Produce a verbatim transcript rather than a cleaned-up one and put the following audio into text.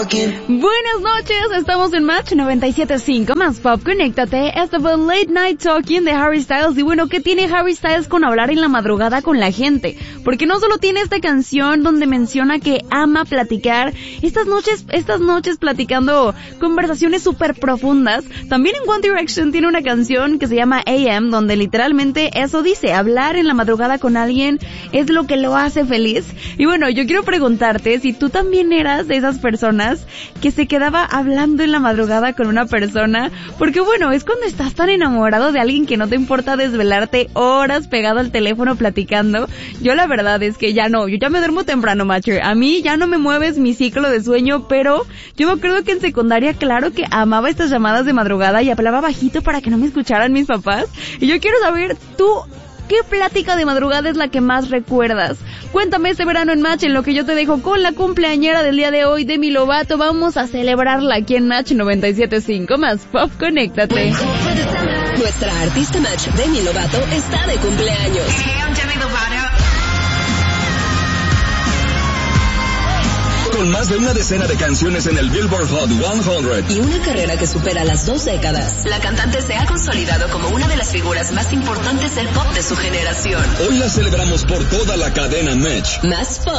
Buenas noches, estamos en Match noventa y siete punto cinco, más pop, conéctate. Esto fue Late Night Talking de Harry Styles. Y bueno, ¿qué tiene Harry Styles con hablar en la madrugada con la gente? Porque no solo tiene esta canción donde menciona que ama platicar, estas noches, estas noches platicando conversaciones súper profundas. También en One Direction tiene una canción que se llama A M, donde literalmente eso dice, hablar en la madrugada con alguien es lo que lo hace feliz. Y bueno, yo quiero preguntarte si tú también eras de esas personas que se quedaba hablando en la madrugada con una persona, porque bueno, es cuando estás tan enamorado de alguien que no te importa desvelarte horas pegado al teléfono platicando. Yo la verdad es que ya no, yo ya me duermo temprano, Matcher. A mí ya no me mueves mi ciclo de sueño, pero yo me acuerdo que en secundaria, claro que amaba estas llamadas de madrugada y hablaba bajito para que no me escucharan mis papás. Y yo quiero saber, tú, ¿qué plática de madrugada es la que más recuerdas? Cuéntame este verano en Match, en lo que yo te dejo con la cumpleañera del día de hoy, Demi Lovato. Vamos a celebrarla aquí en Match noventa y siete punto cinco, más pop, conéctate. Nuestra artista Match, Demi Lovato, está de cumpleaños. Hey, I'm Demi Lovato. Con más de una decena de canciones en el Billboard Hot cien y una carrera que supera las dos décadas, la cantante se ha consolidado como una de las figuras más importantes del pop de su generación. Hoy la celebramos por toda la cadena Match. Más pop.